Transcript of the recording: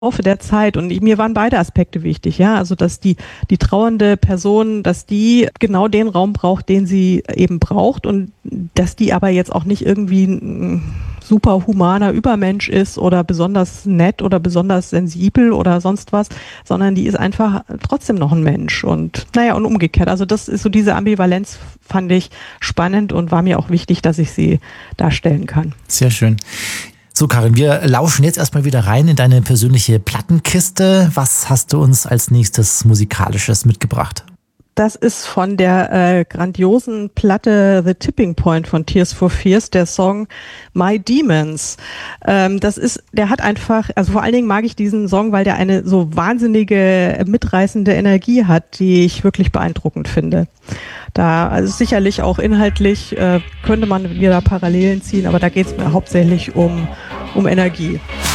Laufe der Zeit und mir waren beide Aspekte wichtig, ja, also dass die trauernde Person, dass die genau den Raum braucht, den sie eben braucht und dass die aber jetzt auch nicht irgendwie ein super humaner Übermensch ist oder besonders nett oder besonders sensibel oder sonst was, sondern die ist einfach trotzdem noch ein Mensch und naja, und umgekehrt. Also das ist so diese Ambivalenz fand ich spannend und war mir auch wichtig, dass ich sie darstellen kann. Sehr schön. So, Karin, wir lauschen jetzt erstmal wieder rein in deine persönliche Plattenkiste. Was hast du uns als nächstes Musikalisches mitgebracht? Das ist von der grandiosen Platte The Tipping Point von Tears for Fears, der Song My Demons. Der hat einfach, also vor allen Dingen mag ich diesen Song, weil der eine so wahnsinnige, mitreißende Energie hat, die ich wirklich beeindruckend finde. Also sicherlich auch inhaltlich könnte man wieder Parallelen ziehen, aber da geht es mir hauptsächlich um Energie.